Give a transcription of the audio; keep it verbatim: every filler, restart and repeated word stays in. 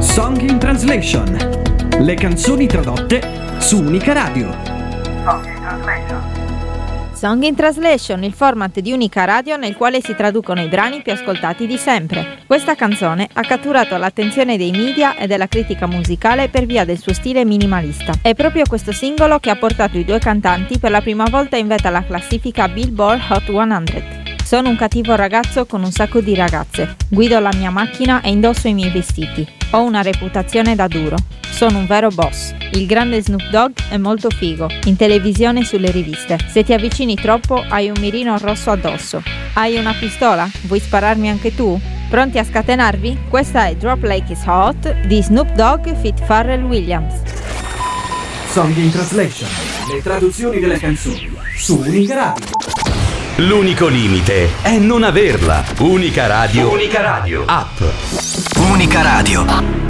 Song in Translation. Le canzoni tradotte su Unica Radio. Song in Translation. Song in Translation, il format di Unica Radio nel quale si traducono i brani più ascoltati di sempre. Questa canzone ha catturato l'attenzione dei media e della critica musicale per via del suo stile minimalista. È proprio questo singolo che ha portato i due cantanti per la prima volta in vetta alla classifica Billboard Hot cento. Sono un cattivo ragazzo con un sacco di ragazze. Guido la mia macchina e indosso i miei vestiti. Ho una reputazione da duro. Sono un vero boss. Il grande Snoop Dogg è molto figo, in televisione e sulle riviste. Se ti avvicini troppo hai un mirino rosso addosso. Hai una pistola? Vuoi spararmi anche tu? Pronti a scatenarvi? Questa è Drop Like It's Hot di Snoop Dogg feat. Pharrell Williams. Song in Translation. Le traduzioni delle canzoni su Unica Radio. L'unico limite è non averla. Unica Radio. Unica Radio. App. Unica Radio.